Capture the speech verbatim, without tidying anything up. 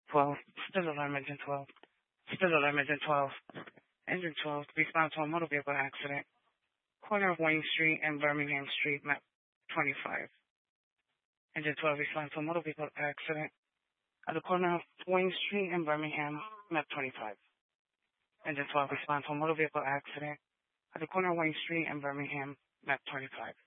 twelve. Still alarm engine twelve. Still alarm engine twelve. Engine twelve. Respond to a motor vehicle accident. Corner of Wayne Street and Birmingham Street, map twenty-five. Engine twelve. Respond to a motor vehicle accident at the corner of Wayne Street and Birmingham, map twenty-five. Engine twelve. Respond to a motor vehicle accident at the corner of Wayne Street and Birmingham, map twenty-five.